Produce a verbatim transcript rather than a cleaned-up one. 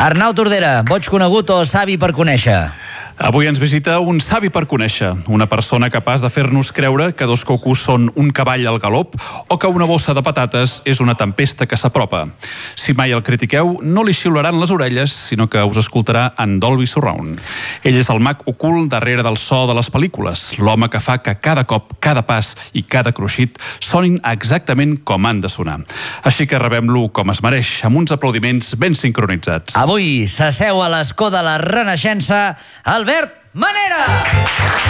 Arnau Tordera, boig conegut o savi per conèixer? Avui ens visita un savi per conèixer, una persona capaç de fer-nos creure que dos cocos són un cavall al galop o que una bossa de patates és una tempesta que s'apropa. Si mai el critiqueu, no li xiularan les orelles, sinó que us escoltarà en Dolby Surround. Ell és el mag ocult darrere del so de les pel·lícules, l'home que fa que cada cop, cada pas i cada cruixit sonin exactament com han de sonar. Així que rebem-lo com es mereix, amb uns aplaudiments ben sincronitzats. Avui s'asseu a l'escó de la Renaixença Albert Manera!